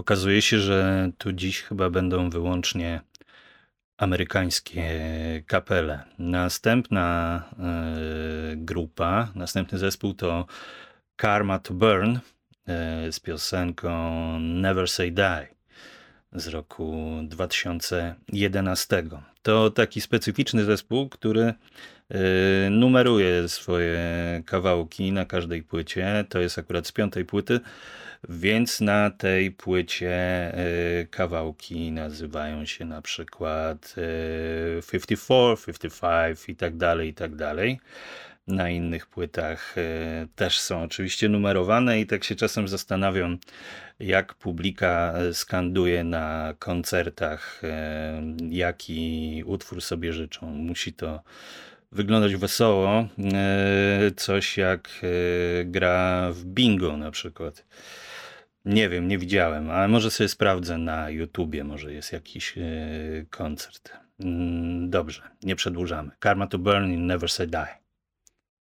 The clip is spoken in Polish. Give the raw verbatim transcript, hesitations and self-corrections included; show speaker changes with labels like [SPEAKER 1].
[SPEAKER 1] Okazuje się, że tu dziś chyba będą wyłącznie amerykańskie kapele. Następna e, grupa, następny zespół to Karma to Burn e, z piosenką Never Say Die z roku dwa tysiące jedenastego. To taki specyficzny zespół, który e, numeruje swoje kawałki na każdej płycie. To jest akurat z piątej płyty, więc na tej płycie e, kawałki nazywają się na przykład e, pięćdziesiąt cztery, pięćdziesiąt pięć i tak dalej, i tak dalej. Na innych płytach e, też są oczywiście numerowane i tak się czasem zastanawiam, jak publika skanduje na koncertach, e, jaki utwór sobie życzą. Musi to wyglądać wesoło, e, coś jak e, gra w bingo na przykład. Nie wiem, nie widziałem, ale może sobie sprawdzę na YouTubie, może jest jakiś e, koncert. Mm, Dobrze, nie przedłużamy. Karma to Burn i Never Say Die.